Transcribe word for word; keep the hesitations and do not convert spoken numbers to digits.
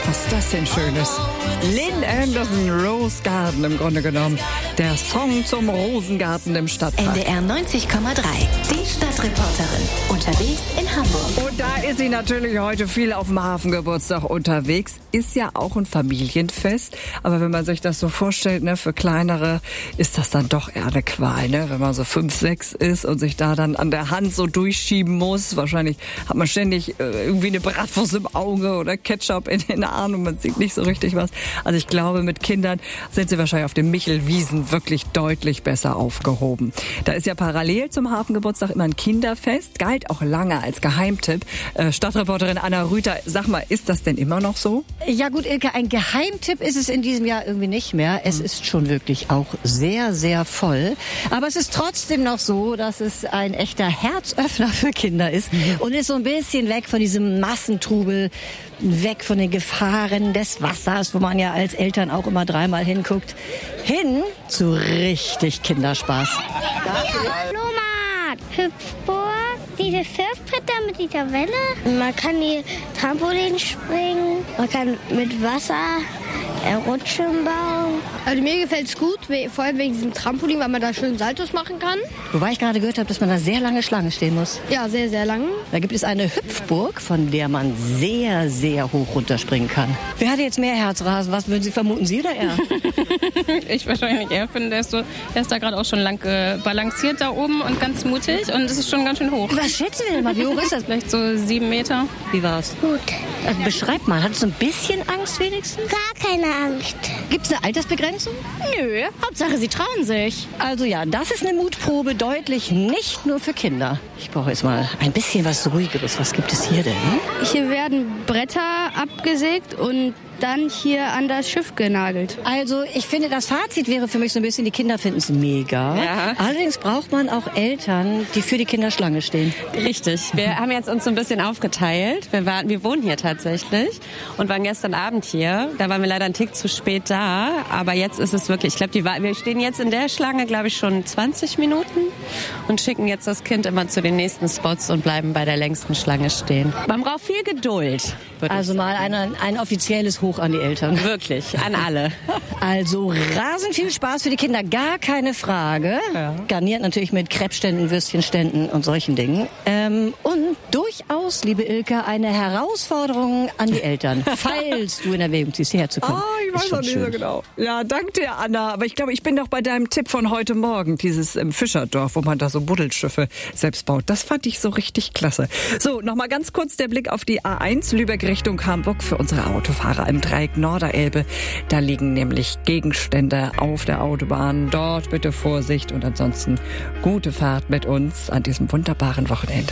Was ist das denn Schönes? Lynn Anderson, Rose Garden im Grunde genommen. Der Song zum Rosengarten im Stadtpark. N D R neunzig Komma drei, die Stadtreporterin. Unterwegs in Hamburg. Und da ist sie natürlich heute viel auf dem Hafengeburtstag unterwegs. Ist ja auch ein Familienfest. Aber wenn man sich das so vorstellt, ne, für Kleinere ist das dann doch eher eine Qual, ne? Wenn man so fünf, sechs ist und sich da dann an der Hand so durchschieben muss. Wahrscheinlich hat man ständig äh, irgendwie eine Bratwurst im Auge oder Ketchup in den Armen. Man sieht nicht so richtig was. Also ich glaube, mit Kindern sind sie wahrscheinlich auf den Michelwiesen wirklich deutlich besser aufgehoben. Da ist ja parallel zum Hafengeburtstag immer ein Kinderfest. Galt auch lange als Geheimtipp. Äh, Stadtreporterin Anna Rüther, sag mal, ist das denn immer noch so? Ja gut, Ilke, ein Geheimtipp ist es in diesem Jahr irgendwie nicht mehr. Es ist schon wirklich auch sehr, sehr voll. Aber es ist trotzdem noch so, dass es ein echter Herzöffner für Kinder ist und ist so ein bisschen weg von diesem Massentrubel, weg von den Gefahren des Wassers, wo man ja als Eltern auch immer dreimal hinguckt, hin zu richtig Kinderspaß. Flohmarkt, Hüpfburg, diese Surfbretter mit dieser Welle. Man kann die Trampolin springen, man kann mit Wasser Rutschen bauen. Also mir gefällt es gut, vor allem wegen diesem Trampolin, weil man da schön Saltos machen kann. Wobei ich gerade gehört habe, dass man da sehr lange Schlange stehen muss. Ja, sehr, sehr lang. Da gibt es eine Hüpfburg, von der man sehr, sehr hoch runterspringen kann. Wer hat jetzt mehr Herzrasen? Was würden Sie vermuten, Sie oder er? Ich wahrscheinlich eher finde, der ist, so, der ist da gerade auch schon lang äh, balanciert da oben und ganz mutig und es ist schon ganz schön hoch. Was schätzen Sie denn mal? Wie hoch ist das? Vielleicht so sieben Meter. Wie war's? Gut. Also beschreib mal, hattest du ein bisschen Angst wenigstens? Gar keine Angst. Gibt es eine Altersbegrenzung? Nö, Hauptsache sie trauen sich. Also ja, das ist eine Mutprobe, deutlich nicht nur für Kinder. Ich brauche jetzt mal ein bisschen was Ruhigeres. Was gibt es hier denn? Hier werden Bretter abgesägt und dann hier an das Schiff genagelt. Also ich finde, das Fazit wäre für mich so ein bisschen, die Kinder finden es mega. Ja. Allerdings braucht man auch Eltern, die für die Kinder Schlange stehen. Richtig. Wir haben jetzt uns so ein bisschen aufgeteilt. Wir, waren, wir wohnen hier tatsächlich und waren gestern Abend hier. Da waren wir leider einen Tick zu spät da. Aber jetzt ist es wirklich, ich glaube, wir stehen jetzt in der Schlange, glaube ich, schon zwanzig Minuten und schicken jetzt das Kind immer zu den nächsten Spots und bleiben bei der längsten Schlange stehen. Man braucht viel Geduld. Also mal ein, ein offizielles Hoch an die Eltern. Wirklich, an alle. Also rasend viel Spaß für die Kinder, gar keine Frage. Ja. Garniert natürlich mit Crepe-Ständen, Würstchenständen und solchen Dingen. Ähm, und durchaus, liebe Ilka, eine Herausforderung an die Eltern, falls du in Erwägung ziehst, hierher zu kommen. Oh, ich weiß auch nicht so genau. Ja, danke dir, Anna. Aber ich glaube, ich bin doch bei deinem Tipp von heute Morgen, dieses im Fischerdorf, wo man da so Buddelschiffe selbst baut. Das fand ich so richtig klasse. So, nochmal ganz kurz der Blick auf die A eins, Lübeck Richtung Hamburg für unsere Autofahrer im Dreieck Norderelbe. Da liegen nämlich Gegenstände auf der Autobahn. Dort bitte Vorsicht und ansonsten gute Fahrt mit uns an diesem wunderbaren Wochenende.